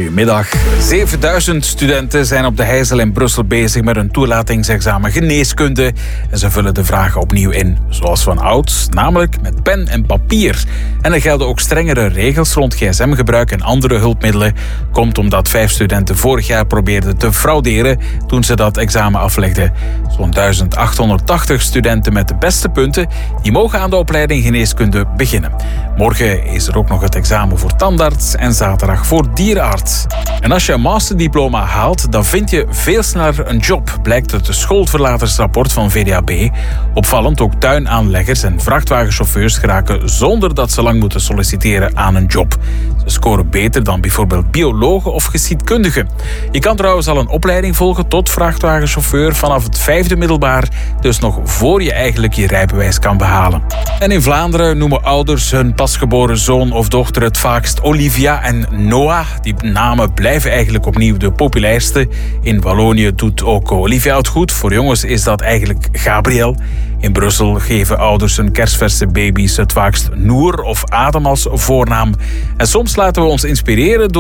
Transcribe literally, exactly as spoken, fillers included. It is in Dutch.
Goedemiddag. zevenduizend studenten zijn op de Heijzel in Brussel bezig met een toelatingsexamen geneeskunde. En ze vullen de vragen opnieuw in, zoals van ouds, namelijk met pen en papier. En er gelden ook strengere regels rond gsm-gebruik en andere hulpmiddelen. Komt omdat vijf studenten vorig jaar probeerden te frauderen toen ze dat examen aflegden. Zo'n duizend achthonderdtachtig studenten met de beste punten, die mogen aan de opleiding geneeskunde beginnen. Morgen is er ook nog het examen voor tandarts en zaterdag voor dierenarts. En als je een masterdiploma haalt, dan vind je veel sneller een job, blijkt uit het schoolverlatersrapport van V D A B. Opvallend, ook tuinaanleggers en vrachtwagenchauffeurs geraken zonder dat ze lang moeten solliciteren aan een job. Ze scoren beter dan bijvoorbeeld biologen of geschiedkundigen. Je kan trouwens al een opleiding volgen tot vrachtwagenchauffeur vanaf het vijfde middelbaar, dus nog voor je eigenlijk je rijbewijs kan behalen. En in Vlaanderen noemen ouders hun pasgeboren zoon of dochter het vaakst Olivia en Noah. Die namen blijven eigenlijk opnieuw de populairste. In Wallonië doet ook Olivia het goed. Voor jongens is dat eigenlijk Gabriel. In Brussel geven ouders hun kerstverse baby's het vaakst Noor of Adam als voornaam. En soms laten we ons inspireren door